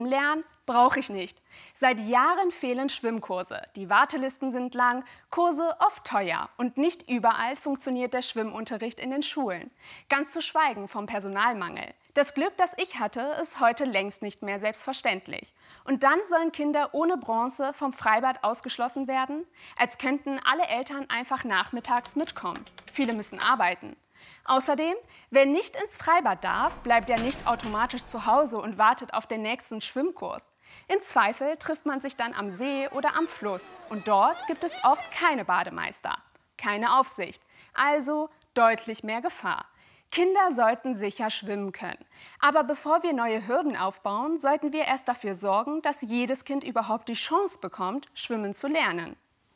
Lernen brauche ich nicht. Seit Jahren fehlen Schwimmkurse. Die Wartelisten sind lang, Kurse oft teuer und nicht überall funktioniert der Schwimmunterricht in den Schulen. Ganz zu schweigen vom Personalmangel. Das Glück, das ich hatte, ist heute längst nicht mehr selbstverständlich. Und dann sollen Kinder ohne Bronze vom Freibad ausgeschlossen werden, als könnten alle Eltern einfach nachmittags mitkommen. Viele müssen arbeiten. Außerdem, wer nicht ins Freibad darf, bleibt ja nicht automatisch zu Hause und wartet auf den nächsten Schwimmkurs. Im Zweifel trifft man sich dann am See oder am Fluss. Und dort gibt es oft keine Bademeister, keine Aufsicht. Also deutlich mehr Gefahr. Kinder sollten sicher schwimmen können. Aber bevor wir neue Hürden aufbauen, sollten wir erst dafür sorgen, dass jedes Kind überhaupt die Chance bekommt, schwimmen zu lernen.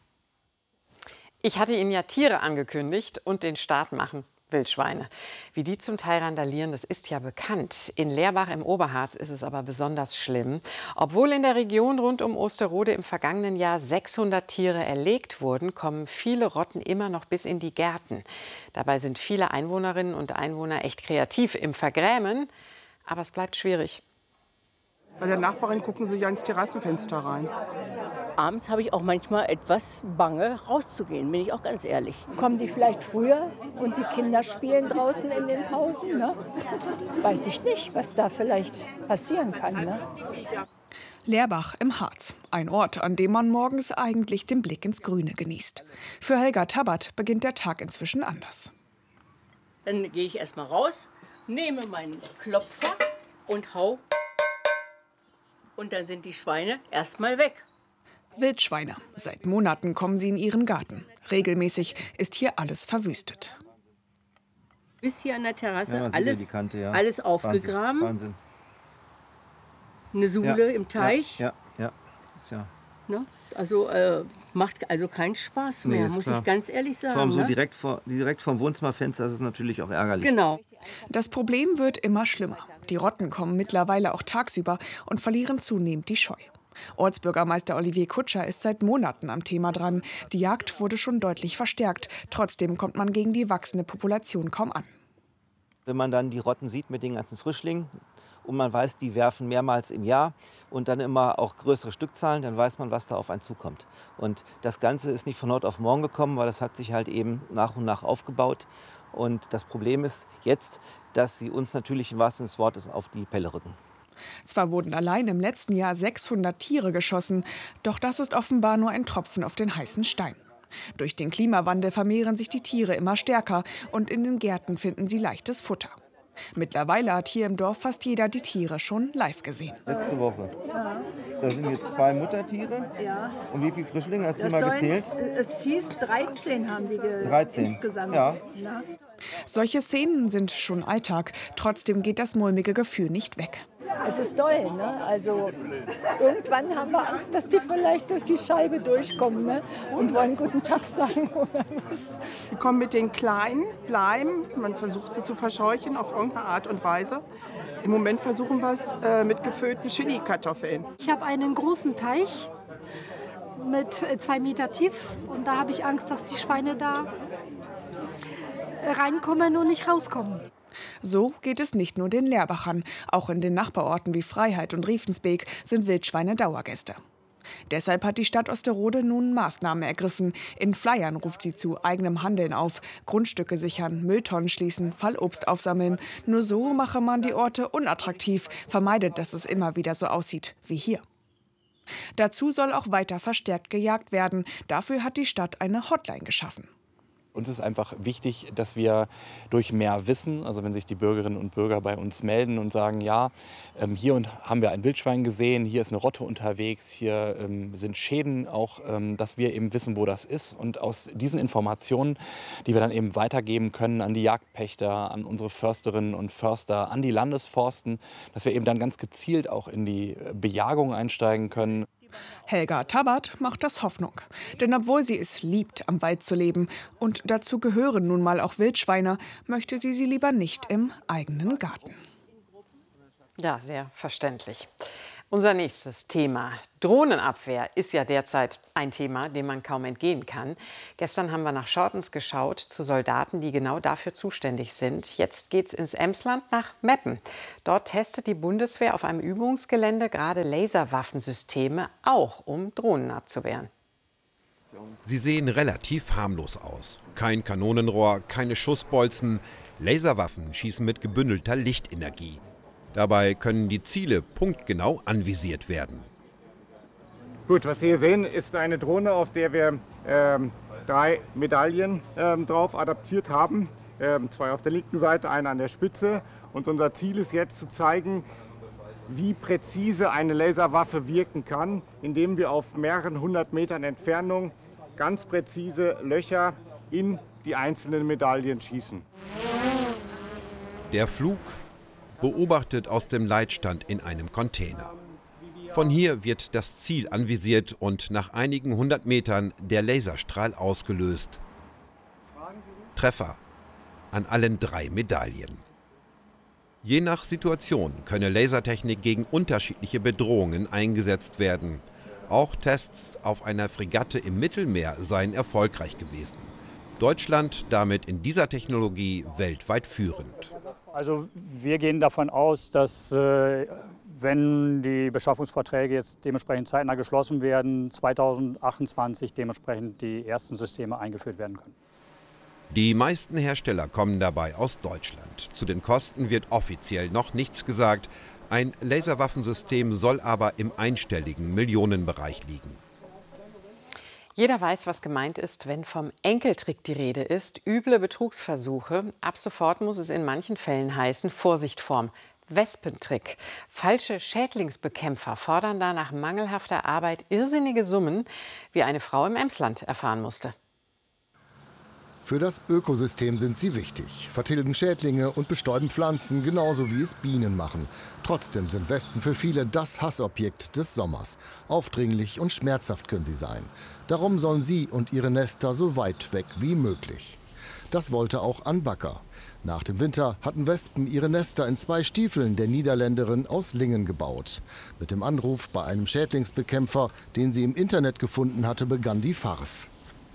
Ich hatte Ihnen ja Tiere angekündigt und den Start machen. Wildschweine. Wie die zum Teil randalieren, das ist ja bekannt. In Lerbach im Oberharz ist es aber besonders schlimm. Obwohl in der Region rund um Osterode im vergangenen Jahr 600 Tiere erlegt wurden, kommen viele Rotten immer noch bis in die Gärten. Dabei sind viele Einwohnerinnen und Einwohner echt kreativ im Vergrämen, aber es bleibt schwierig. Bei der Nachbarin gucken sie ja ins Terrassenfenster rein. Abends habe ich auch manchmal etwas Bange, rauszugehen, bin ich auch ganz ehrlich. Kommen die vielleicht früher und die Kinder spielen draußen in den Pausen? Ne? Weiß ich nicht, was da vielleicht passieren kann. Ne? Lerbach im Harz. Ein Ort, an dem man morgens eigentlich den Blick ins Grüne genießt. Für Helga Tabat beginnt der Tag inzwischen anders. Dann gehe ich erst mal raus, nehme meinen Klopfer und hau. Und dann sind die Schweine erst mal weg. Wildschweine. Seit Monaten kommen sie in ihren Garten. Regelmäßig ist hier alles verwüstet. Bis hier an der Terrasse, ja, alles, Kante, ja. alles aufgegraben. Wahnsinn. Eine Suhle im Teich. Ja. Ist ja. Ne? Also macht also keinen Spaß mehr, muss ich ganz ehrlich sagen. Vor allem so ne? direkt vom Wohnzimmerfenster ist es natürlich auch ärgerlich. Genau. Das Problem wird immer schlimmer. Die Rotten kommen mittlerweile auch tagsüber und verlieren zunehmend die Scheu. Ortsbürgermeister Olivier Kutscher ist seit Monaten am Thema dran. Die Jagd wurde schon deutlich verstärkt. Trotzdem kommt man gegen die wachsende Population kaum an. Wenn man dann die Rotten sieht mit den ganzen Frischlingen und man weiß, die werfen mehrmals im Jahr und dann immer auch größere Stückzahlen, dann weiß man, was da auf einen zukommt. Und das Ganze ist nicht von heute auf morgen gekommen, weil das hat sich halt eben nach und nach aufgebaut. Und das Problem ist jetzt, dass sie uns natürlich im wahrsten Sinne des Wortes auf die Pelle rücken. Zwar wurden allein im letzten Jahr 600 Tiere geschossen, doch das ist offenbar nur ein Tropfen auf den heißen Stein. Durch den Klimawandel vermehren sich die Tiere immer stärker und in den Gärten finden sie leichtes Futter. Mittlerweile hat hier im Dorf fast jeder die Tiere schon live gesehen. Letzte Woche. Da sind jetzt 2 Muttertiere. Ja. Und wie viele Frischlinge hast du mal gezählt? Es hieß 13 haben die 13. Insgesamt. Ja. Na? Solche Szenen sind schon Alltag. Trotzdem geht das mulmige Gefühl nicht weg. Es ist doll, ne? Also irgendwann haben wir Angst, dass die vielleicht durch die Scheibe durchkommen, ne? Und wollen guten Tag sagen oder was. Die kommen mit den Kleinen, bleiben. Man versucht sie zu verscheuchen auf irgendeine Art und Weise. Im Moment versuchen wir es mit gefüllten Chili-Kartoffeln. Ich habe einen großen Teich mit 2 Meter tief und da habe ich Angst, dass die Schweine da reinkommen und nicht rauskommen. So geht es nicht nur den Lerbachern. Auch in den Nachbarorten wie Freiheit und Riefensbeek sind Wildschweine Dauergäste. Deshalb hat die Stadt Osterode nun Maßnahmen ergriffen. In Flyern ruft sie zu eigenem Handeln auf. Grundstücke sichern, Mülltonnen schließen, Fallobst aufsammeln. Nur so mache man die Orte unattraktiv, vermeidet, dass es immer wieder so aussieht wie hier. Dazu soll auch weiter verstärkt gejagt werden. Dafür hat die Stadt eine Hotline geschaffen. Uns ist einfach wichtig, dass wir durch mehr Wissen, also wenn sich die Bürgerinnen und Bürger bei uns melden und sagen, ja, hier haben wir ein Wildschwein gesehen, hier ist eine Rotte unterwegs, hier sind Schäden auch, dass wir eben wissen, wo das ist. Und aus diesen Informationen, die wir dann eben weitergeben können an die Jagdpächter, an unsere Försterinnen und Förster, an die Landesforsten, dass wir eben dann ganz gezielt auch in die Bejagung einsteigen können. Helga Tabat macht das Hoffnung. Denn obwohl sie es liebt, am Wald zu leben, und dazu gehören nun mal auch Wildschweine, möchte sie lieber nicht im eigenen Garten. Ja, sehr verständlich. Unser nächstes Thema. Drohnenabwehr ist ja derzeit ein Thema, dem man kaum entgehen kann. Gestern haben wir nach Schortens geschaut, zu Soldaten, die genau dafür zuständig sind. Jetzt geht's ins Emsland nach Meppen. Dort testet die Bundeswehr auf einem Übungsgelände gerade Laserwaffensysteme, auch um Drohnen abzuwehren. Sie sehen relativ harmlos aus. Kein Kanonenrohr, keine Schussbolzen. Laserwaffen schießen mit gebündelter Lichtenergie. Dabei können die Ziele punktgenau anvisiert werden. Gut, was Sie hier sehen, ist eine Drohne, auf der wir 3 Medaillen drauf adaptiert haben. 2 auf der linken Seite, eine an der Spitze. Und unser Ziel ist jetzt zu zeigen, wie präzise eine Laserwaffe wirken kann, indem wir auf mehreren 100 Metern Entfernung ganz präzise Löcher in die einzelnen Medaillen schießen. Der Flug beobachtet aus dem Leitstand in einem Container. Von hier wird das Ziel anvisiert und nach einigen 100 Metern der Laserstrahl ausgelöst. Treffer an allen 3 Medaillen. Je nach Situation könne Lasertechnik gegen unterschiedliche Bedrohungen eingesetzt werden. Auch Tests auf einer Fregatte im Mittelmeer seien erfolgreich gewesen. Deutschland damit in dieser Technologie weltweit führend. Also wir gehen davon aus, dass wenn die Beschaffungsverträge jetzt dementsprechend zeitnah geschlossen werden, 2028 dementsprechend die ersten Systeme eingeführt werden können. Die meisten Hersteller kommen dabei aus Deutschland. Zu den Kosten wird offiziell noch nichts gesagt. Ein Laserwaffensystem soll aber im einstelligen Millionenbereich liegen. Jeder weiß, was gemeint ist, wenn vom Enkeltrick die Rede ist. Üble Betrugsversuche. Ab sofort muss es in manchen Fällen heißen, Vorsicht vorm Wespentrick. Falsche Schädlingsbekämpfer fordern da nach mangelhafter Arbeit irrsinnige Summen, wie eine Frau im Emsland erfahren musste. Für das Ökosystem sind sie wichtig, vertilgen Schädlinge und bestäuben Pflanzen, genauso wie es Bienen machen. Trotzdem sind Wespen für viele das Hassobjekt des Sommers. Aufdringlich und schmerzhaft können sie sein. Darum sollen sie und ihre Nester so weit weg wie möglich. Das wollte auch Ann Backer. Nach dem Winter hatten Wespen ihre Nester in 2 Stiefeln der Niederländerin aus Lingen gebaut. Mit dem Anruf bei einem Schädlingsbekämpfer, den sie im Internet gefunden hatte, begann die Farce.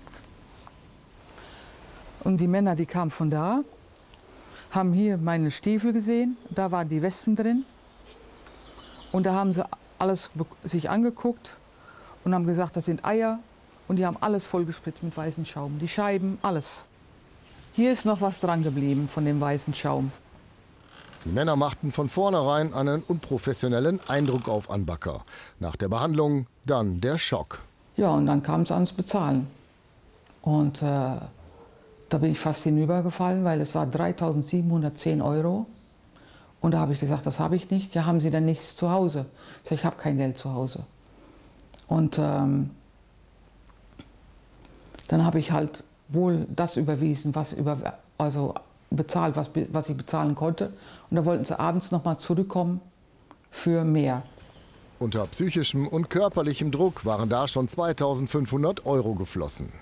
Und die Männer, die kamen von da, haben hier meine Stiefel gesehen, da waren die Wespen drin. Und da haben sie alles sich angeguckt und haben gesagt, das sind Eier. Und die haben alles vollgespritzt mit weißem Schaum, die Scheiben, alles. Hier ist noch was dran geblieben von dem weißen Schaum. Die Männer machten von vornherein einen unprofessionellen Eindruck auf Ann Backer. Nach der Behandlung dann der Schock. Ja, und dann kam es ans Bezahlen. Und da bin ich fast hinübergefallen, weil es war 3.710 €. Und da habe ich gesagt, das habe ich nicht. Ja, haben Sie denn nichts zu Hause? Ich sage, ich habe kein Geld zu Hause. Und dann habe ich halt wohl das überwiesen, bezahlt, was ich bezahlen konnte. Und da wollten sie abends noch mal zurückkommen für mehr. Unter psychischem und körperlichem Druck waren da schon 2.500 € geflossen.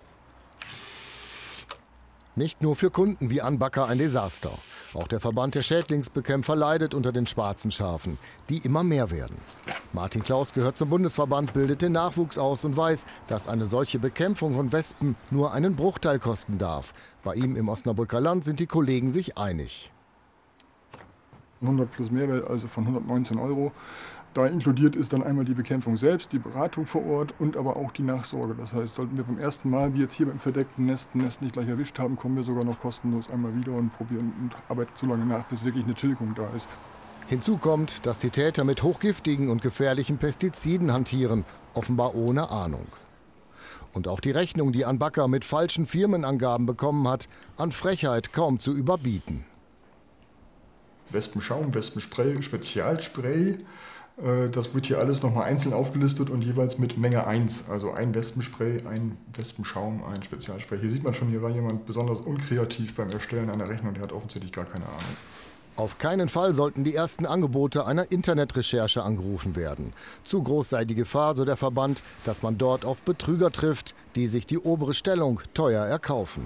Nicht nur für Kunden wie Ann Backer ein Desaster. Auch der Verband der Schädlingsbekämpfer leidet unter den schwarzen Schafen, die immer mehr werden. Martin Klaus gehört zum Bundesverband, bildet den Nachwuchs aus und weiß, dass eine solche Bekämpfung von Wespen nur einen Bruchteil kosten darf. Bei ihm im Osnabrücker Land sind die Kollegen sich einig. 100 plus Mehrwert, also von 119 €. Da inkludiert ist dann einmal die Bekämpfung selbst, die Beratung vor Ort und aber auch die Nachsorge. Das heißt, sollten wir beim ersten Mal, wie jetzt hier beim verdeckten Nest nicht gleich erwischt haben, kommen wir sogar noch kostenlos einmal wieder und probieren und arbeiten so lange nach, bis wirklich eine Tilgung da ist. Hinzu kommt, dass die Täter mit hochgiftigen und gefährlichen Pestiziden hantieren, offenbar ohne Ahnung. Und auch die Rechnung, die Ann Backer mit falschen Firmenangaben bekommen hat, an Frechheit kaum zu überbieten. Wespenschaum, Wespenspray, Spezialspray. Das wird hier alles nochmal einzeln aufgelistet und jeweils mit Menge 1. Also ein Wespenspray, ein Wespenschaum, ein Spezialspray. Hier sieht man schon, hier war jemand besonders unkreativ beim Erstellen einer Rechnung. Der hat offensichtlich gar keine Ahnung. Auf keinen Fall sollten die ersten Angebote einer Internetrecherche angerufen werden. Zu groß sei die Gefahr, so der Verband, dass man dort auf Betrüger trifft, die sich die obere Stellung teuer erkaufen.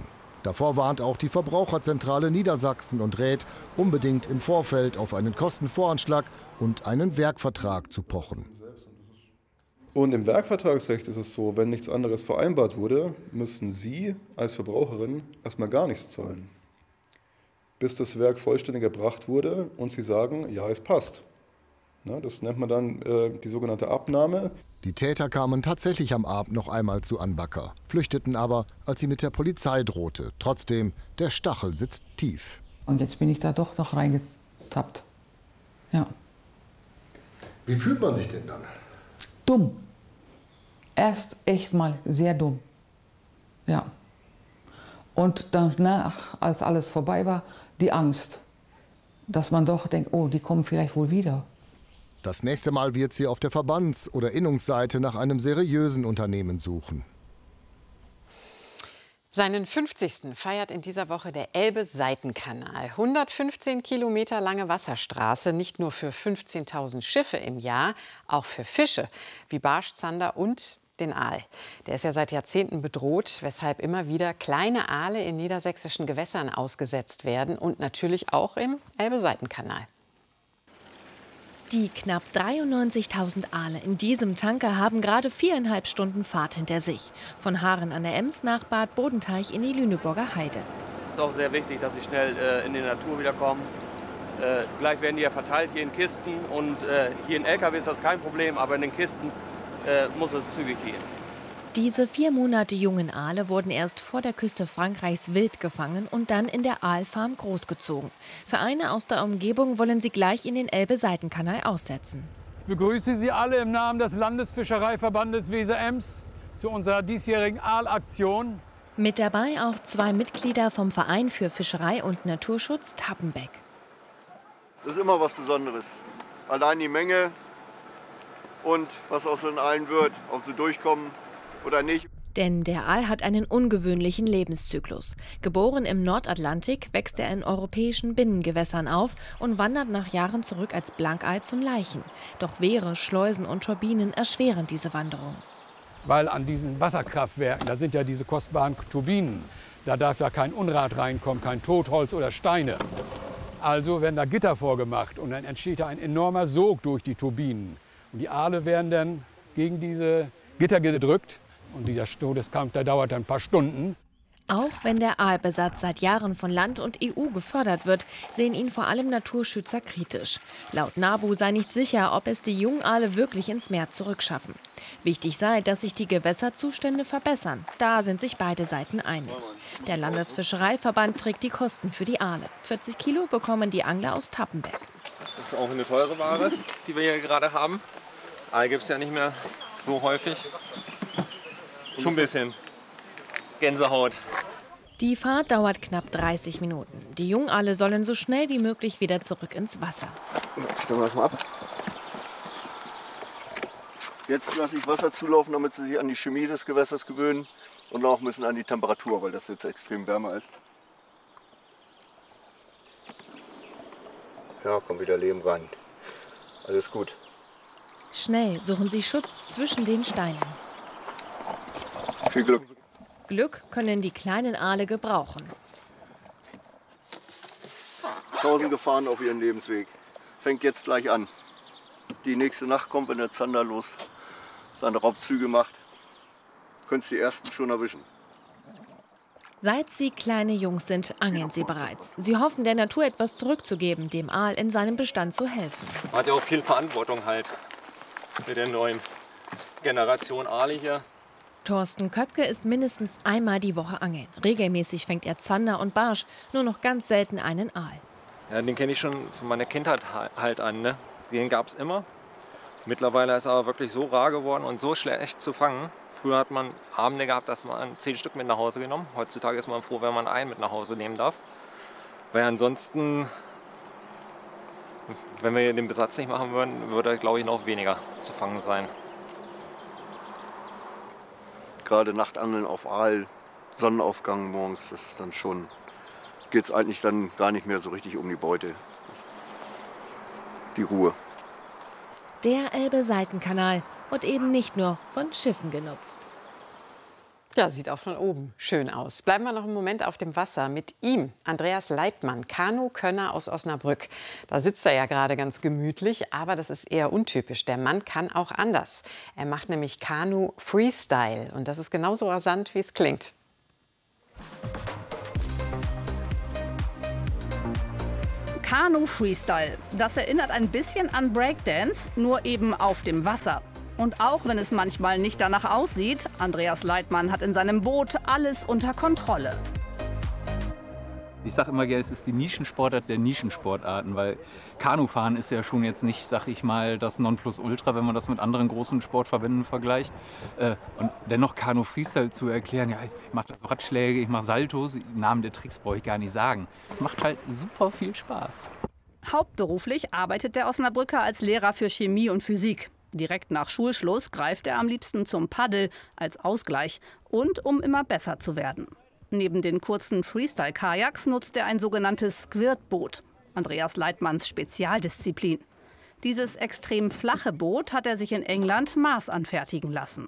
Davor warnt auch die Verbraucherzentrale Niedersachsen und rät, unbedingt im Vorfeld auf einen Kostenvoranschlag und einen Werkvertrag zu pochen. Und im Werkvertragsrecht ist es so, wenn nichts anderes vereinbart wurde, müssen Sie als Verbraucherin erstmal gar nichts zahlen, bis das Werk vollständig erbracht wurde und Sie sagen, ja, es passt. Das nennt man dann die sogenannte Abnahme. Die Täter kamen tatsächlich am Abend noch einmal zu Anbacker, flüchteten aber, als sie mit der Polizei drohte. Trotzdem, der Stachel sitzt tief. Und jetzt bin ich da doch noch reingetappt. Ja. Wie fühlt man sich denn dann? Dumm. Erst echt mal sehr dumm. Ja. Und danach, als alles vorbei war, die Angst. Dass man doch denkt, oh, die kommen vielleicht wohl wieder. Das nächste Mal wird sie auf der Verbands- oder Innungsseite nach einem seriösen Unternehmen suchen. Seinen 50. feiert in dieser Woche der Elbe-Seitenkanal. 115 Kilometer lange Wasserstraße, nicht nur für 15.000 Schiffe im Jahr, auch für Fische wie Barsch, Zander und den Aal. Der ist ja seit Jahrzehnten bedroht, weshalb immer wieder kleine Aale in niedersächsischen Gewässern ausgesetzt werden und natürlich auch im Elbe-Seitenkanal. Die knapp 93.000 Aale in diesem Tanker haben gerade 4,5 Stunden Fahrt hinter sich. Von Haaren an der Ems nach Bad Bodenteich in die Lüneburger Heide. Es ist auch sehr wichtig, dass sie schnell in die Natur wiederkommen. Gleich werden die ja verteilt hier in Kisten und hier in LKW ist das kein Problem, aber in den Kisten muss es zügig gehen. Diese 4 Monate jungen Aale wurden erst vor der Küste Frankreichs wild gefangen und dann in der Aalfarm großgezogen. Vereine aus der Umgebung wollen sie gleich in den Elbe-Seitenkanal aussetzen. Ich begrüße Sie alle im Namen des Landesfischereiverbandes Weser-Ems zu unserer diesjährigen Aalaktion. Mit dabei auch 2 Mitglieder vom Verein für Fischerei und Naturschutz Tappenbeck. Das ist immer was Besonderes. Allein die Menge und was aus den Aalen wird, ob sie durchkommen oder nicht. Denn der Aal hat einen ungewöhnlichen Lebenszyklus. Geboren im Nordatlantik, wächst er in europäischen Binnengewässern auf und wandert nach Jahren zurück als Blankei zum Laichen. Doch Wehre, Schleusen und Turbinen erschweren diese Wanderung. Weil an diesen Wasserkraftwerken, da sind ja diese kostbaren Turbinen, da darf ja kein Unrat reinkommen, kein Totholz oder Steine. Also werden da Gitter vorgemacht und dann entsteht da ein enormer Sog durch die Turbinen. Und die Aale werden dann gegen diese Gitter gedrückt. Und dieser Todeskampf, der dauert ein paar Stunden. Auch wenn der Aalbesatz seit Jahren von Land und EU gefördert wird, sehen ihn vor allem Naturschützer kritisch. Laut NABU sei nicht sicher, ob es die jungen Aale wirklich ins Meer zurückschaffen. Wichtig sei, dass sich die Gewässerzustände verbessern. Da sind sich beide Seiten einig. Der Landesfischereiverband trägt die Kosten für die Aale. 40 Kilo bekommen die Angler aus Tappenbeck. Das ist auch eine teure Ware, die wir hier gerade haben. Aal gibt es ja nicht mehr so häufig. Schon ein bisschen Gänsehaut. Die Fahrt dauert knapp 30 Minuten. Die Jungaale sollen so schnell wie möglich wieder zurück ins Wasser. Stellen wir das mal ab. Jetzt lasse ich Wasser zulaufen, damit sie sich an die Chemie des Gewässers gewöhnen und auch ein bisschen an die Temperatur, weil das jetzt extrem wärmer ist. Ja, kommt wieder Leben rein. Alles gut. Schnell suchen sie Schutz zwischen den Steinen. Viel Glück. Glück können die kleinen Aale gebrauchen. 1000 Gefahren auf ihren Lebensweg. Fängt jetzt gleich an. Die nächste Nacht kommt, wenn der Zander los seine Raubzüge macht. Könnt ihr die ersten schon erwischen. Seit sie kleine Jungs sind, angeln sie bereits. Sie hoffen, der Natur etwas zurückzugeben, dem Aal in seinem Bestand zu helfen. Man hat ja auch viel Verantwortung halt mit der neuen Generation Aale hier. Thorsten Köpke ist mindestens einmal die Woche angeln. Regelmäßig fängt er Zander und Barsch, nur noch ganz selten einen Aal. Ja, den kenne ich schon von meiner Kindheit halt an. Ne? Den gab es immer. Mittlerweile ist er aber wirklich so rar geworden und so schlecht zu fangen. Früher hat man Abende gehabt, dass man 10 Stück mit nach Hause genommen. Heutzutage ist man froh, wenn man einen mit nach Hause nehmen darf. Weil ansonsten, wenn wir den Besatz nicht machen würden, würde, glaube ich, noch weniger zu fangen sein. Gerade Nachtangeln auf Aal, Sonnenaufgang morgens, das ist dann schon, geht es eigentlich dann gar nicht mehr so richtig um die Beute. Die Ruhe. Der Elbe-Seitenkanal wird eben nicht nur von Schiffen genutzt. Ja, sieht auch von oben schön aus. Bleiben wir noch einen Moment auf dem Wasser mit ihm, Andreas Leitmann, Kanu-Könner aus Osnabrück. Da sitzt er ja gerade ganz gemütlich, aber das ist eher untypisch. Der Mann kann auch anders. Er macht nämlich Kanu-Freestyle und das ist genauso rasant, wie es klingt. Kanu-Freestyle, das erinnert ein bisschen an Breakdance, nur eben auf dem Wasser. Und auch wenn es manchmal nicht danach aussieht, Andreas Leitmann hat in seinem Boot alles unter Kontrolle. Ich sage immer gerne, es ist die Nischensportart der Nischensportarten, weil Kanufahren ist ja schon jetzt nicht, sag ich mal, das Nonplusultra, wenn man das mit anderen großen Sportverbänden vergleicht. Und dennoch Kanu-Freestyle zu erklären, ja, ich mache so Radschläge, ich mache Saltos, den Namen der Tricks brauche ich gar nicht sagen. Es macht halt super viel Spaß. Hauptberuflich arbeitet der Osnabrücker als Lehrer für Chemie und Physik. Direkt nach Schulschluss greift er am liebsten zum Paddel als Ausgleich und um immer besser zu werden. Neben den kurzen Freestyle-Kajaks nutzt er ein sogenanntes Squirtboot, Andreas Leitmanns Spezialdisziplin. Dieses extrem flache Boot hat er sich in England maßanfertigen lassen.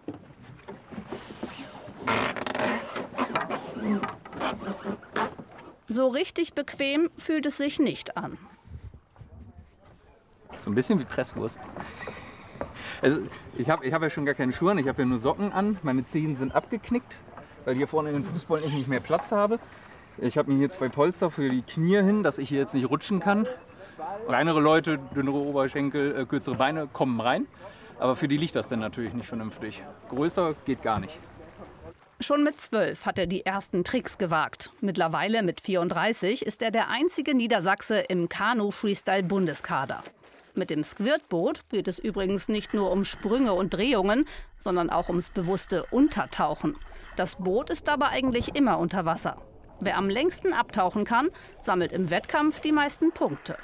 So richtig bequem fühlt es sich nicht an. So ein bisschen wie Presswurst. Also ich hab ja schon gar keine Schuhe, ich habe ja nur Socken an. Meine Zehen sind abgeknickt, weil hier vorne in den Fußballen ich nicht mehr Platz habe. Ich habe mir hier 2 Polster für die Knie hin, dass ich hier jetzt nicht rutschen kann. Kleinere Leute, dünnere Oberschenkel, kürzere Beine kommen rein. Aber für die liegt das dann natürlich nicht vernünftig. Größer geht gar nicht. Schon mit 12 hat er die ersten Tricks gewagt. Mittlerweile mit 34 ist er der einzige Niedersachse im Kanu-Freestyle-Bundeskader. Mit dem Squirtboot geht es übrigens nicht nur um Sprünge und Drehungen, sondern auch ums bewusste Untertauchen. Das Boot ist dabei eigentlich immer unter Wasser. Wer am längsten abtauchen kann, sammelt im Wettkampf die meisten Punkte.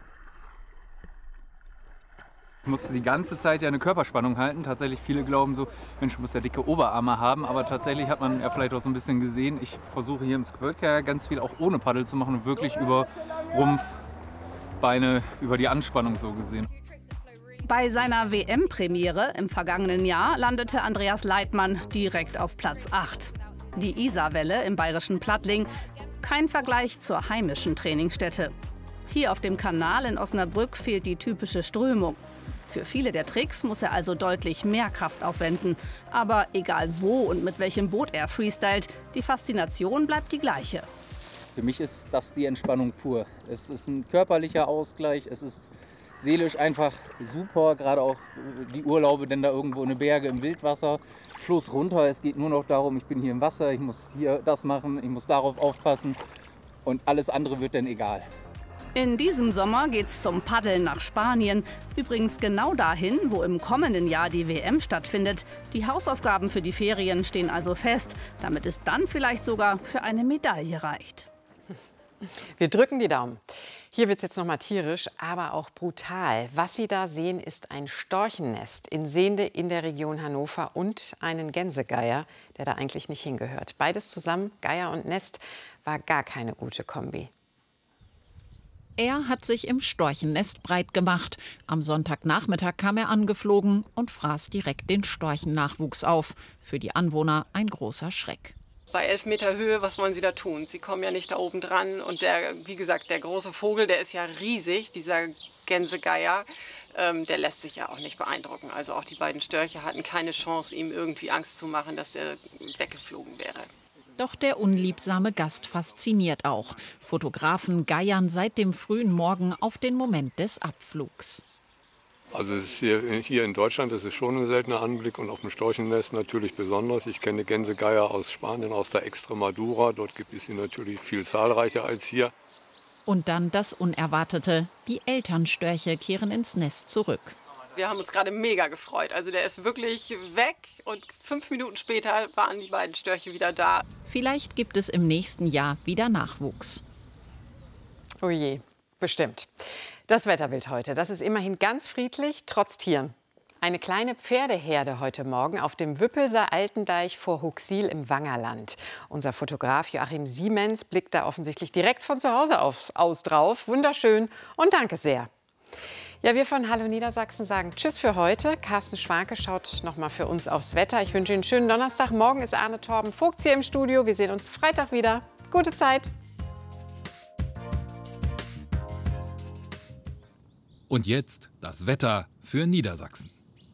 Ich musste die ganze Zeit ja eine Körperspannung halten. Tatsächlich viele glauben so, Mensch, du musst ja dicke Oberarme haben. Aber tatsächlich hat man ja vielleicht auch so ein bisschen gesehen, ich versuche hier im Squirtkayak ganz viel auch ohne Paddel zu machen und wirklich über Rumpf, Beine, über die Anspannung so gesehen. Bei seiner WM-Premiere im vergangenen Jahr landete Andreas Leitmann direkt auf Platz 8. Die Isarwelle im bayerischen Plattling, kein Vergleich zur heimischen Trainingsstätte. Hier auf dem Kanal in Osnabrück fehlt die typische Strömung. Für viele der Tricks muss er also deutlich mehr Kraft aufwenden. Aber egal wo und mit welchem Boot er freestylt, die Faszination bleibt die gleiche. Für mich ist das die Entspannung pur. Es ist ein körperlicher Ausgleich, es ist seelisch einfach super, gerade auch die Urlaube, denn da irgendwo in den Berge im Wildwasser, Fluss runter, es geht nur noch darum, ich bin hier im Wasser, ich muss hier das machen, ich muss darauf aufpassen und alles andere wird dann egal. In diesem Sommer geht's zum Paddeln nach Spanien. Übrigens genau dahin, wo im kommenden Jahr die WM stattfindet. Die Hausaufgaben für die Ferien stehen also fest, damit es dann vielleicht sogar für eine Medaille reicht. Wir drücken die Daumen. Hier wird es jetzt noch mal tierisch, aber auch brutal. Was Sie da sehen, ist ein Storchennest in Sehnde in der Region Hannover und einen Gänsegeier, der da eigentlich nicht hingehört. Beides zusammen, Geier und Nest, war gar keine gute Kombi. Er hat sich im Storchennest breit gemacht. Am Sonntagnachmittag kam er angeflogen und fraß direkt den Storchennachwuchs auf. Für die Anwohner ein großer Schreck. Bei 11 Meter Höhe, was wollen Sie da tun? Sie kommen ja nicht da oben dran. Und wie gesagt, der große Vogel, der ist ja riesig, dieser Gänsegeier. Der lässt sich ja auch nicht beeindrucken. Also auch die beiden Störche hatten keine Chance, ihm irgendwie Angst zu machen, dass er weggeflogen wäre. Doch der unliebsame Gast fasziniert auch. Fotografen geiern seit dem frühen Morgen auf den Moment des Abflugs. Also es ist hier in Deutschland ist es schon ein seltener Anblick und auf dem Storchennest natürlich besonders. Ich kenne Gänsegeier aus Spanien, aus der Extremadura. Dort gibt es sie natürlich viel zahlreicher als hier. Und dann das Unerwartete. Die Elternstörche kehren ins Nest zurück. Wir haben uns gerade mega gefreut. Also der ist wirklich weg und 5 Minuten später waren die beiden Störche wieder da. Vielleicht gibt es im nächsten Jahr wieder Nachwuchs. Oh je, bestimmt. Das Wetterbild heute, das ist immerhin ganz friedlich, trotz Tieren. Eine kleine Pferdeherde heute Morgen auf dem Wüppelser Altendeich vor Huxil im Wangerland. Unser Fotograf Joachim Siemens blickt da offensichtlich direkt von zu Hause aus drauf. Wunderschön und danke sehr. Ja, wir von Hallo Niedersachsen sagen Tschüss für heute. Carsten Schwanke schaut noch mal für uns aufs Wetter. Ich wünsche Ihnen einen schönen Donnerstag. Morgen ist Arne Torben Vogts hier im Studio. Wir sehen uns Freitag wieder. Gute Zeit. Und jetzt das Wetter für Niedersachsen.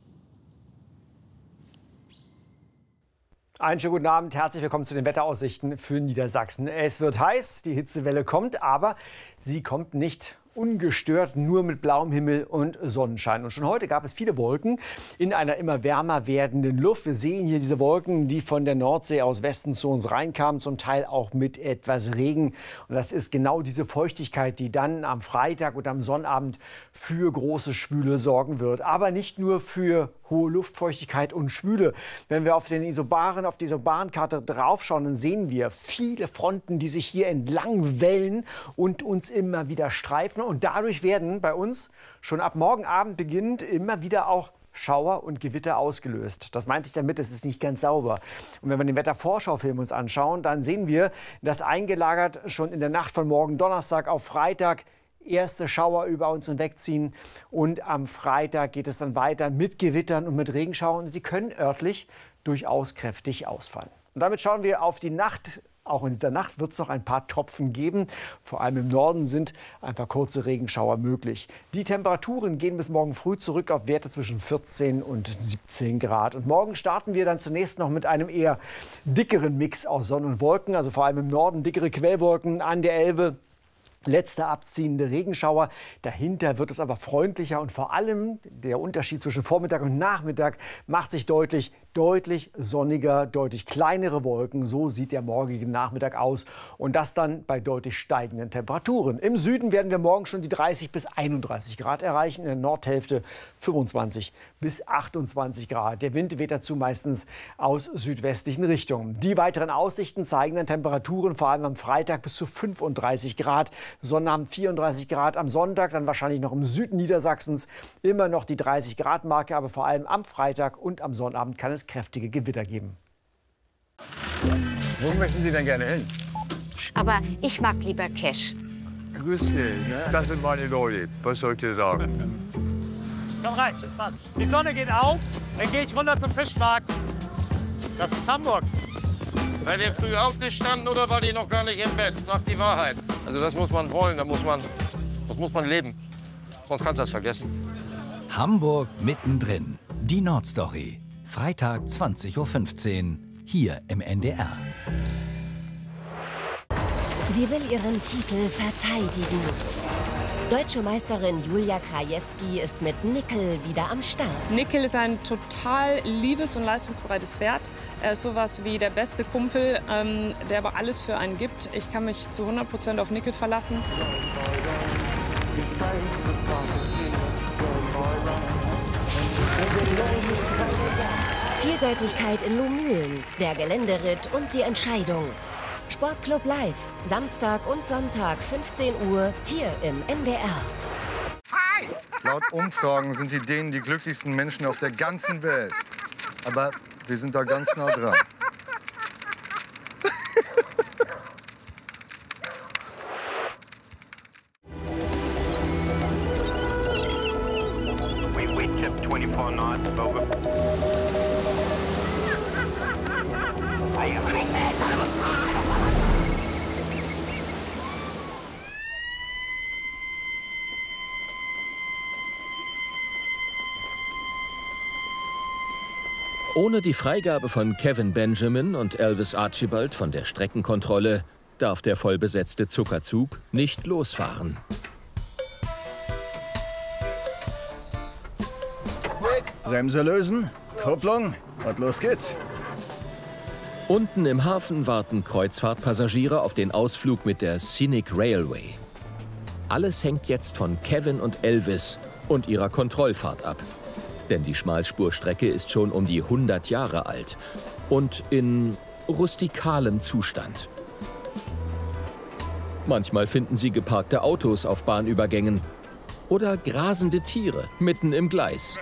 Einen schönen guten Abend, herzlich willkommen zu den Wetteraussichten für Niedersachsen. Es wird heiß, die Hitzewelle kommt, aber sie kommt nicht ungestört, nur mit blauem Himmel und Sonnenschein. Und schon heute gab es viele Wolken in einer immer wärmer werdenden Luft. Wir sehen hier diese Wolken, die von der Nordsee aus Westen zu uns reinkamen, zum Teil auch mit etwas Regen. Und das ist genau diese Feuchtigkeit, die dann am Freitag und am Sonnabend für große Schwüle sorgen wird. Aber nicht nur für hohe Luftfeuchtigkeit und Schwüle. Wenn wir auf die Isobarenkarte draufschauen, dann sehen wir viele Fronten, die sich hier entlang wellen und uns immer wieder streifen. Und dadurch werden bei uns schon ab morgen Abend beginnend immer wieder auch Schauer und Gewitter ausgelöst. Das meinte ich damit, es ist nicht ganz sauber. Und wenn wir den Wetterschaufilm uns anschauen, dann sehen wir, dass eingelagert schon in der Nacht von morgen Donnerstag auf Freitag erste Schauer über uns hinwegziehen. Und am Freitag geht es dann weiter mit Gewittern und mit Regenschauern. Und die können örtlich durchaus kräftig ausfallen. Und damit schauen wir auf die Nacht. Auch in dieser Nacht wird es noch ein paar Tropfen geben. Vor allem im Norden sind ein paar kurze Regenschauer möglich. Die Temperaturen gehen bis morgen früh zurück auf Werte zwischen 14 und 17 Grad. Und morgen starten wir dann zunächst noch mit einem eher dickeren Mix aus Sonne und Wolken. Also vor allem im Norden dickere Quellwolken an der Elbe. Letzte abziehende Regenschauer. Dahinter wird es aber freundlicher und vor allem der Unterschied zwischen Vormittag und Nachmittag macht sich deutlich sonniger, deutlich kleinere Wolken. So sieht der morgige Nachmittag aus und das dann bei deutlich steigenden Temperaturen. Im Süden werden wir morgen schon die 30 bis 31 Grad erreichen, in der Nordhälfte 25 bis 28 Grad. Der Wind weht dazu meistens aus südwestlichen Richtungen. Die weiteren Aussichten zeigen dann Temperaturen vor allem am Freitag bis zu 35 Grad. Sonnabend 34 Grad, am Sonntag dann wahrscheinlich noch im Süden Niedersachsens immer noch die 30 Grad Marke, aber vor allem am Freitag und am Sonnabend kann es kräftige Gewitter geben. Wo möchten Sie denn gerne hin? Aber ich mag lieber Cash. Grüß Sie, ne? Das sind meine Leute. Was soll ich dir sagen? Komm rein, die Sonne geht auf, dann gehe ich runter zum Fischmarkt. Das ist Hamburg. Seid ihr früh aufgestanden oder war ihr noch gar nicht im Bett? Sagt die Wahrheit. Also das muss man wollen, das muss man leben. Sonst kannst du das vergessen. Hamburg mittendrin. Die Nordstory. Freitag 20:15 Uhr hier im NDR. Sie will ihren Titel verteidigen. Deutsche Meisterin Julia Krajewski ist mit Nickel wieder am Start. Nickel ist ein total liebes und leistungsbereites Pferd. Er ist sowas wie der beste Kumpel, der aber alles für einen gibt. Ich kann mich zu 100% auf Nickel verlassen. Vielseitigkeit in Lohmühlen, der Geländeritt und die Entscheidung. Sportclub Live, Samstag und Sonntag 15 Uhr hier im NDR. Laut Umfragen sind die Dänen die glücklichsten Menschen auf der ganzen Welt. Aber wir sind da ganz nah dran. Ohne die Freigabe von Kevin Benjamin und Elvis Archibald von der Streckenkontrolle darf der vollbesetzte Zuckerzug nicht losfahren. Bremse lösen, Kupplung und los geht's. Unten im Hafen warten Kreuzfahrtpassagiere auf den Ausflug mit der Scenic Railway. Alles hängt jetzt von Kevin und Elvis und ihrer Kontrollfahrt ab. Denn die Schmalspurstrecke ist schon um die 100 Jahre alt und in rustikalem Zustand. Manchmal finden Sie geparkte Autos auf Bahnübergängen oder grasende Tiere mitten im Gleis.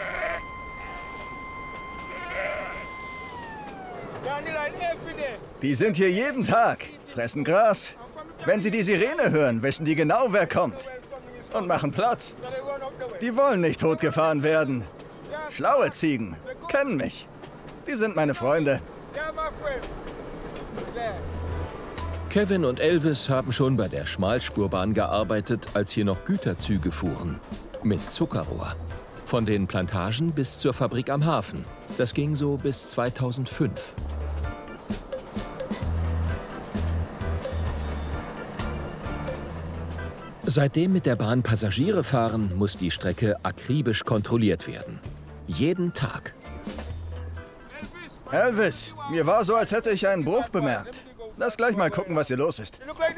Die sind hier jeden Tag, fressen Gras. Wenn sie die Sirene hören, wissen die genau, wer kommt. und machen Platz. Die wollen nicht totgefahren werden. Schlaue Ziegen kennen mich. Die sind meine Freunde. Kevin und Elvis haben schon bei der Schmalspurbahn gearbeitet, als hier noch Güterzüge fuhren. Mit Zuckerrohr. Von den Plantagen bis zur Fabrik am Hafen. Das ging so bis 2005. Seitdem mit der Bahn Passagiere fahren, muss die Strecke akribisch kontrolliert werden. Jeden Tag. Elvis, mir war so, als hätte ich einen Bruch bemerkt. Lass gleich mal gucken, was hier los ist.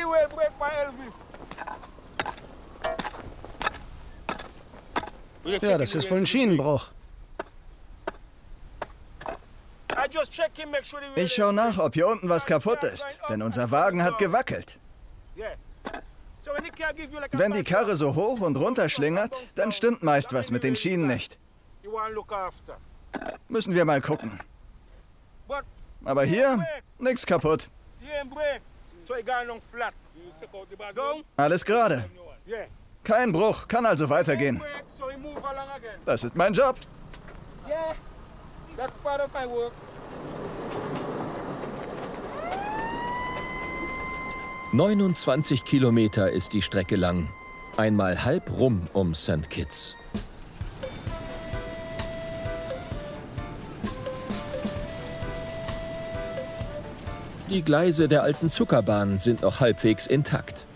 Ja, das ist wohl ein Schienenbruch. Ich schaue nach, ob hier unten was kaputt ist, denn unser Wagen hat gewackelt. Wenn die Karre so hoch und runter schlingert, dann stimmt meist was mit den Schienen nicht. Müssen wir mal gucken. Aber hier, nichts kaputt. Alles gerade. Kein Bruch, kann also weitergehen. Das ist mein Job. 29 Kilometer ist die Strecke lang. Einmal halb rum um St. Kitts. Die Gleise der alten Zuckerbahn sind noch halbwegs intakt.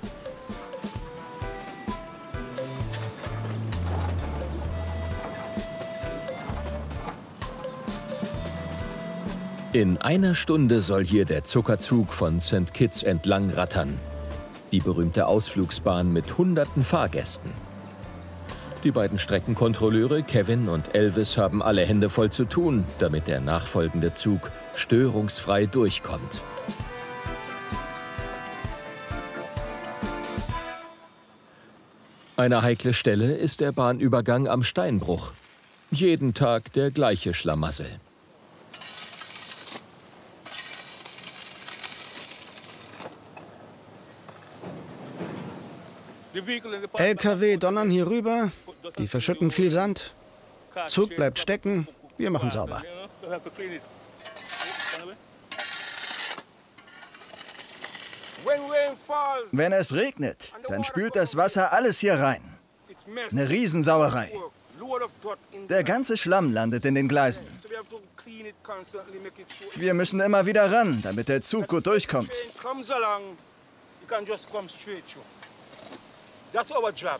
In einer Stunde soll hier der Zuckerzug von St. Kitts entlang rattern. Die berühmte Ausflugsbahn mit hunderten Fahrgästen. Die beiden Streckenkontrolleure Kevin und Elvis haben alle Hände voll zu tun, damit der nachfolgende Zug störungsfrei durchkommt. Eine heikle Stelle ist der Bahnübergang am Steinbruch. Jeden Tag der gleiche Schlamassel. LKW donnern hier rüber, die verschütten viel Sand. Zug bleibt stecken, wir machen sauber. Wenn es regnet, dann spült das Wasser alles hier rein. Eine Riesensauerei. Der ganze Schlamm landet in den Gleisen. Wir müssen immer wieder ran, damit der Zug gut durchkommt. That's our job.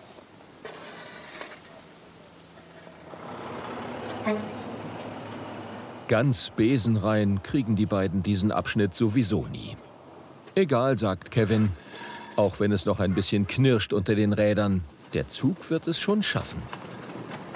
Ganz besenrein kriegen die beiden diesen Abschnitt sowieso nie. Egal, sagt Kevin, auch wenn es noch ein bisschen knirscht unter den Rädern, der Zug wird es schon schaffen.